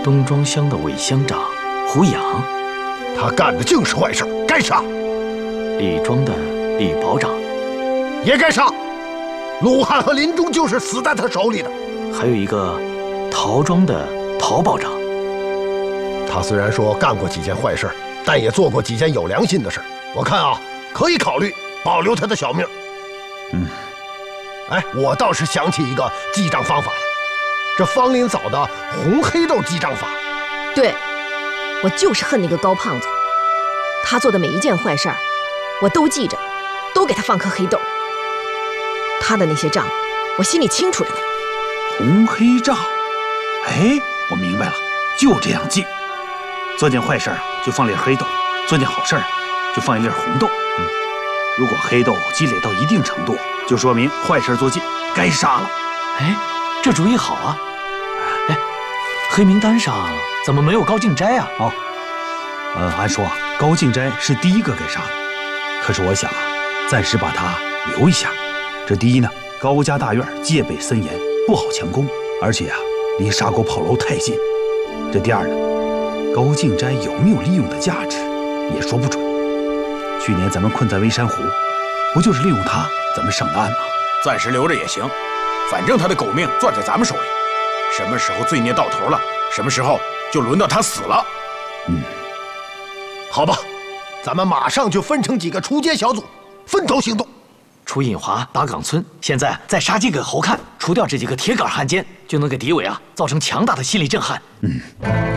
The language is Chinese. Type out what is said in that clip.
东庄乡的伪乡长胡杨， 他干的净是坏事，该杀。 李庄的李保长也该杀。鲁汉和林中就是死在他手里的。 还有一个陶庄的陶保长， 他虽然说干过几件坏事，但也做过几件有良心的事。我看啊，可以考虑保留他的小命。哎，我倒是想起一个记账方法了，这方林嫂的红黑豆记账法。 对，我就是恨那个高胖子，他做的每一件坏事儿，我都记着，都给他放颗黑豆。他的那些账，我心里清楚着呢。 红黑账，哎，我明白了，就这样记。做件坏事啊，就放粒黑豆；做件好事啊，就放一粒红豆。如果黑豆积累到一定程度，就说明坏事做尽，该杀了。 哎，这主意好啊！哎，黑名单上怎么没有高敬斋啊？ 哦，按说高敬斋是第一个该杀的，可是我想啊，暂时把他留一下。这第一呢，高家大院戒备森严，不好强攻，而且啊，离沙沟炮楼太近。这第二呢，高敬斋有没有利用的价值，也说不准。去年咱们困在微山湖，不就是利用他咱们上的岸吗？ 暂时留着也行，反正他的狗命攥在咱们手里，什么时候罪孽到头了，什么时候就轮到他死了。 好吧，咱们马上就分成几个出街小组，分头行动。 出引华打岗村，现在再杀几个猴看，除掉这几个铁杆汉奸，就能给敌伪啊造成强大的心理震撼。